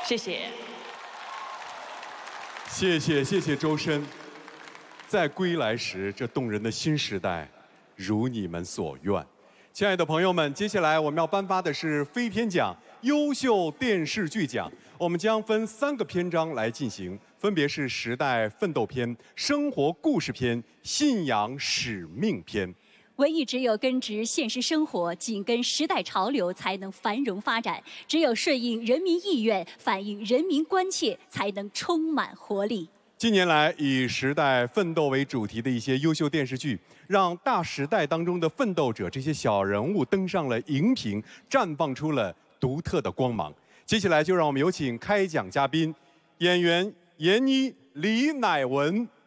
谢谢。 谢谢周深。在归来时，这动人的新时代，如你们所愿。亲爱的朋友们，接下来我们要颁发的是飞天奖优秀电视剧奖，我们将分3个篇章来进行，分别是时代奋斗篇、生活故事篇、信仰使命篇。 文艺只有根植现实生活，紧跟时代潮流，才能繁荣发展；只有顺应人民意愿，反映人民关切，才能充满活力。 近年来，以时代奋斗为主题的一些优秀电视剧，让大时代当中的奋斗者这些小人物登上了荧屏，绽放出了独特的光芒。接下来就让我们有请开讲嘉宾，演员闫妮、李乃文。